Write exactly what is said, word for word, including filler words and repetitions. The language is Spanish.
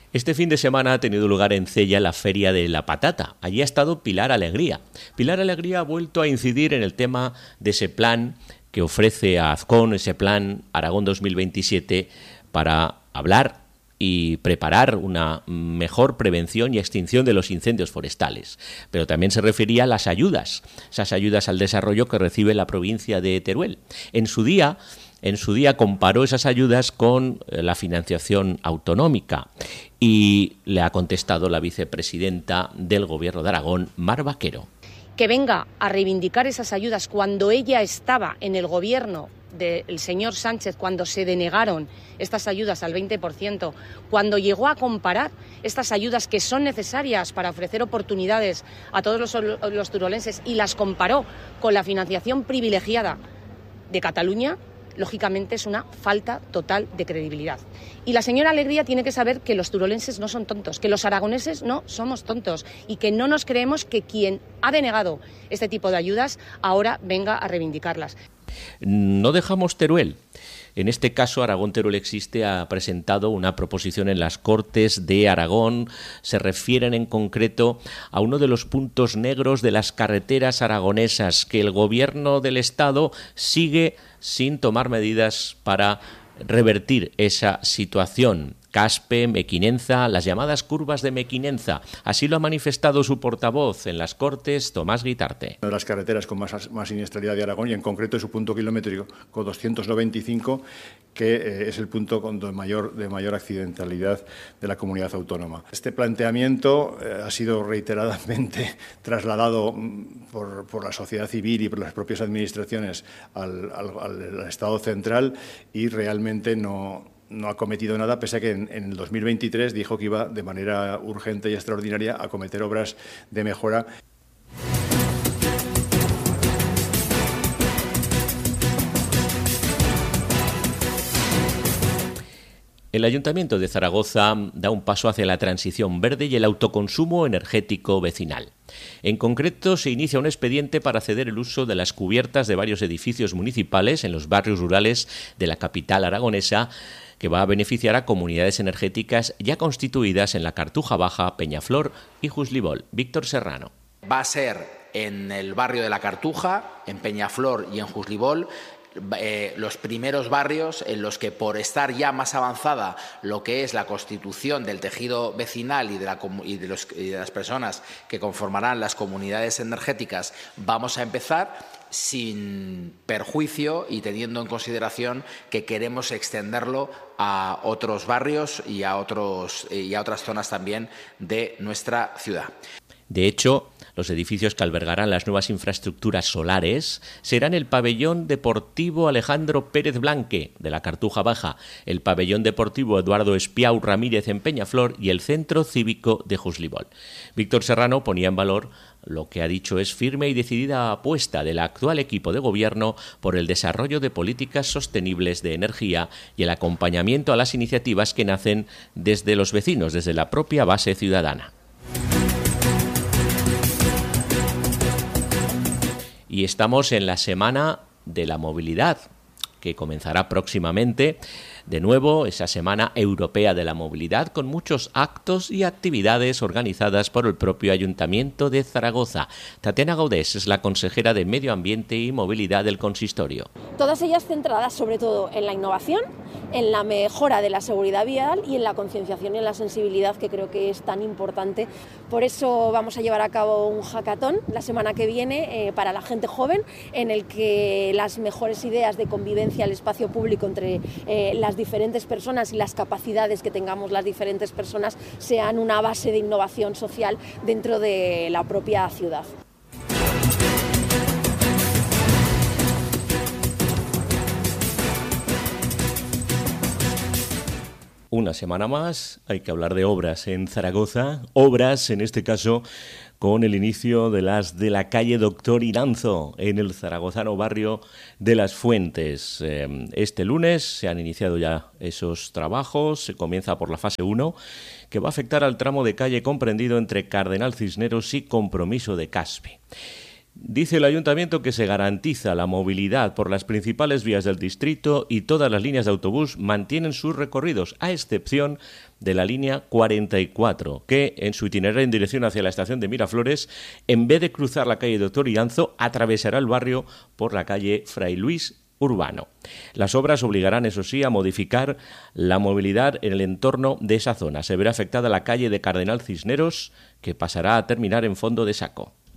Este fin de semana ha tenido lugar en Cella la Feria de la Patata. Allí ha estado Pilar Alegría. Pilar Alegría ha vuelto a incidir en el tema de ese plan que ofrece a Azcón, ese plan Aragón dos mil veintisiete, para hablar y preparar una mejor prevención y extinción de los incendios forestales. Pero también se refería a las ayudas, esas ayudas al desarrollo que recibe la provincia de Teruel. En su día, en su día comparó esas ayudas con la financiación autonómica y le ha contestado la vicepresidenta del Gobierno de Aragón, Mar Vaquero. Que venga a reivindicar esas ayudas cuando ella estaba en el gobierno del señor Sánchez, cuando se denegaron estas ayudas al veinte por ciento, cuando llegó a comparar estas ayudas que son necesarias para ofrecer oportunidades a todos los, los turolenses y las comparó con la financiación privilegiada de Cataluña, lógicamente es una falta total de credibilidad. Y la señora Alegría tiene que saber que los turolenses no son tontos, que los aragoneses no somos tontos y que no nos creemos que quien ha denegado este tipo de ayudas ahora venga a reivindicarlas. No dejamos Teruel. En este caso, Aragón Teruel Existe ha presentado una proposición en las Cortes de Aragón. Se refieren en concreto a uno de los puntos negros de las carreteras aragonesas, que el Gobierno del Estado sigue sin tomar medidas para revertir esa situación. Caspe, Mequinenza, las llamadas curvas de Mequinenza. Así lo ha manifestado su portavoz en las Cortes, Tomás Guitarte. Una de las carreteras con más, más siniestralidad de Aragón y en concreto su punto kilométrico con doscientos noventa y cinco, que eh, es el punto con de mayor, de mayor accidentalidad de la comunidad autónoma. Este planteamiento eh, ha sido reiteradamente trasladado por, por la sociedad civil y por las propias administraciones al, al, al Estado central y realmente no... no ha cometido nada, pese a que en, en el dos mil veintitrés dijo que iba de manera urgente y extraordinaria a acometer obras de mejora. El Ayuntamiento de Zaragoza da un paso hacia la transición verde y el autoconsumo energético vecinal. En concreto, se inicia un expediente para ceder el uso de las cubiertas de varios edificios municipales en los barrios rurales de la capital aragonesa, que va a beneficiar a comunidades energéticas ya constituidas en la Cartuja Baja, Peñaflor y Juslibol. Víctor Serrano. Va a ser en el barrio de la Cartuja, en Peñaflor y en Juslibol, Eh, los primeros barrios en los que, por estar ya más avanzada lo que es la constitución del tejido vecinal y de, la, y de, los, y de las personas que conformarán las comunidades energéticas, vamos a empezar sin perjuicio y teniendo en consideración que queremos extenderlo a otros barrios y a, otros, y a otras zonas también de nuestra ciudad. De hecho, los edificios que albergarán las nuevas infraestructuras solares serán el Pabellón Deportivo Alejandro Pérez Blanque, de la Cartuja Baja, el Pabellón Deportivo Eduardo Espiau Ramírez en Peñaflor y el Centro Cívico de Juslibol. Víctor Serrano ponía en valor lo que ha dicho es firme y decidida apuesta del actual equipo de gobierno por el desarrollo de políticas sostenibles de energía y el acompañamiento a las iniciativas que nacen desde los vecinos, desde la propia base ciudadana. Y estamos en la Semana de la Movilidad, que comenzará próximamente. De nuevo, esa Semana Europea de la Movilidad, con muchos actos y actividades organizadas por el propio Ayuntamiento de Zaragoza. Tatiana Gaudés es la consejera de Medio Ambiente y Movilidad del Consistorio. Todas ellas centradas sobre todo en la innovación, en la mejora de la seguridad vial y en la concienciación y en la sensibilidad, que creo que es tan importante. Por eso vamos a llevar a cabo un hackathon la semana que viene eh, para la gente joven, en el que las mejores ideas de convivencia al espacio público entre eh, las diferentes personas y las capacidades que tengamos las diferentes personas sean una base de innovación social dentro de la propia ciudad. Una semana más, hay que hablar de obras en Zaragoza, obras en este caso con el inicio de las de la calle Doctor Iranzo en el zaragozano barrio de Las Fuentes. Este lunes se han iniciado ya esos trabajos, se comienza por la fase uno, que va a afectar al tramo de calle comprendido entre Cardenal Cisneros y Compromiso de Caspe. Dice el Ayuntamiento que se garantiza la movilidad por las principales vías del distrito y todas las líneas de autobús mantienen sus recorridos, a excepción de la línea cuarenta y cuatro, que en su itinerario en dirección hacia la estación de Miraflores, en vez de cruzar la calle Doctor Iranzo, atravesará el barrio por la calle Fray Luis Urbano. Las obras obligarán, eso sí, a modificar la movilidad en el entorno de esa zona. Se verá afectada la calle de Cardenal Cisneros, que pasará a terminar en Fondo de Saco.